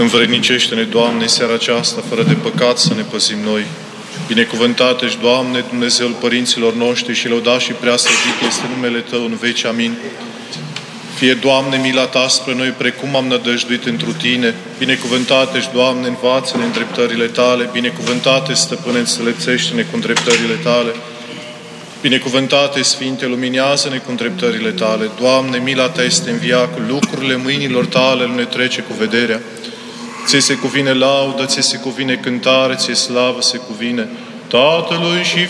Învrednicește-ne, Doamne, seara aceasta, fără de păcat să ne păzim noi. Binecuvântat ești, Doamne, Dumnezeul părinților noștri și lăudat și prea slăvit este numele Tău în veci. Amin. Fie, Doamne, mila Ta spre noi, precum am nădăjduit întru Tine. Binecuvântat ești, Doamne, învață-ne îndreptările Tale. Binecuvântate, Stăpâne, înțelepțește-ne cu îndreptările Tale. Binecuvântate, Sfinte, luminează-ne cu îndreptările Tale. Doamne, mila Ta este în viac, lucrurile mâinilor Tale nu ne trece cu vederea. Ție se cuvine laudă, ție se cuvine cântare, ție slavă se cuvine Tatălui și